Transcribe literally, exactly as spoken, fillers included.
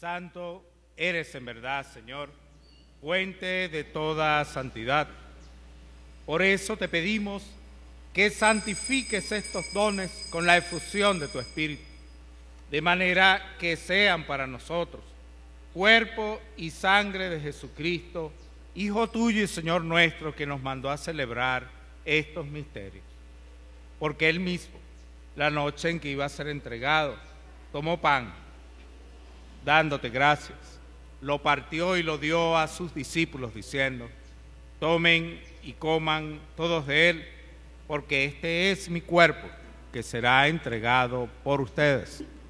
Santo eres en verdad, Señor, fuente de toda santidad. Por eso te pedimos que santifiques estos dones con la efusión de tu Espíritu, de manera que sean para nosotros cuerpo y sangre de Jesucristo, Hijo tuyo y Señor nuestro, que nos mandó a celebrar estos misterios. Porque Él mismo, la noche en que iba a ser entregado, tomó pan, dándote gracias, lo partió y lo dio a sus discípulos, diciendo: tomen y coman todos de él, porque este es mi cuerpo, que será entregado por ustedes.